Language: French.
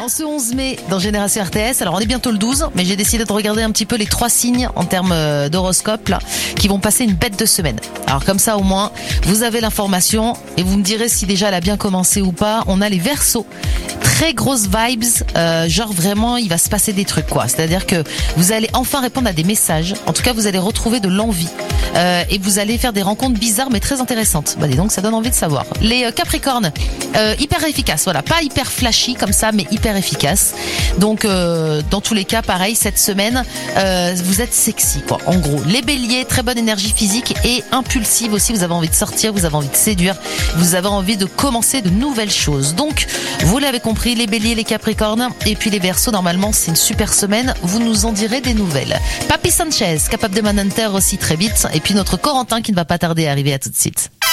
En ce 11 mai, dans Génération RTS, alors on est bientôt le 12, mais j'ai décidé de regarder un petit peu les 3 signes en termes d'horoscope là, qui vont passer une bête de semaine. Alors comme ça au moins, vous avez l'information et vous me direz si déjà elle a bien commencé ou pas. On a les Verseaux. Très grosses vibes, genre vraiment il va se passer des trucs quoi. C'est-à-dire que vous allez enfin répondre à des messages. En tout cas vous allez retrouver de l'envie et vous allez faire des rencontres bizarres mais très intéressantes. Bah dis donc ça donne envie de savoir. Les Capricornes, hyper efficaces, voilà, pas hyper flashy comme ça mais hyper efficaces. Donc dans tous les cas pareil cette semaine vous êtes sexy quoi. En gros les Béliers, très bonne énergie physique et impulsive aussi. Vous avez envie de sortir, vous avez envie de séduire, vous avez envie de commencer de nouvelles choses. Donc vous l'avez compris, les Béliers, les Capricornes et puis les Verseaux, normalement c'est une super semaine, vous nous en direz des nouvelles. Papi Sanchez, capable de Manhunter aussi très vite et puis notre Corentin qui ne va pas tarder à arriver, à tout de suite.